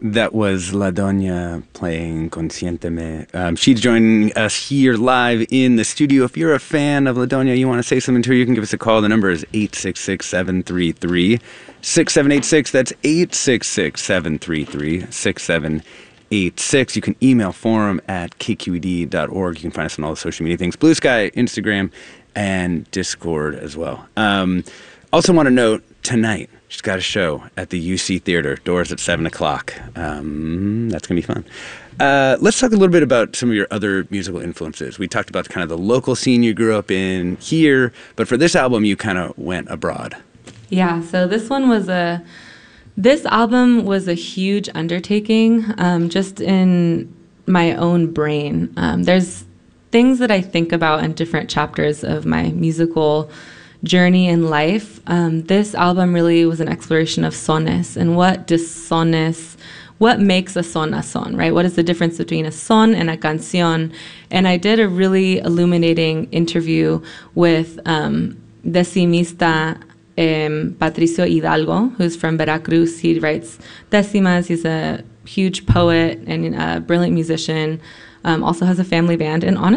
That was La Doña playing Consciénteme. She's joining us here live in the studio. If you're a fan of La Doña, you want to say something to her, you can give us a call. The number is 866-733-6786. That's 866-733-6786. You can email forum@kqed.org. You can find us on all the social media things. Blue Sky, Instagram, and Discord as well. Also want to note, tonight, she's got a show at the UC Theater. Doors at 7 o'clock. That's going to be fun. Let's talk a little bit about some of your other musical influences. We talked about kind of the local scene you grew up in here, but for this album, you kind of went abroad. Yeah, so this album was a huge undertaking, just in my own brain. There's things that I think about in different chapters of my musical journey in life. This album really was an exploration of sones and what makes a son, right? What is the difference between a son and a canción? And I did a really illuminating interview with decimista Patricio Hidalgo, who's from Veracruz. He writes decimas. He's a huge poet and a brilliant musician. Also has a family band. And honestly,